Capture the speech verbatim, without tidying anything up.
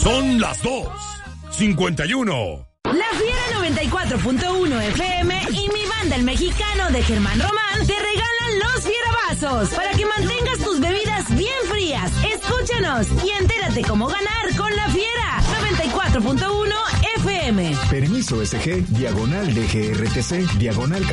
Son las dos cincuenta y uno. La Fiera noventa y cuatro punto uno F M y mi banda El Mexicano de Germán Román te regalan los Fierabazos para que mantengas tus bebidas bien frías. Escúchanos y entérate cómo ganar con La Fiera noventa y cuatro punto uno F M. Permiso S G, diagonal D G R T C, diagonal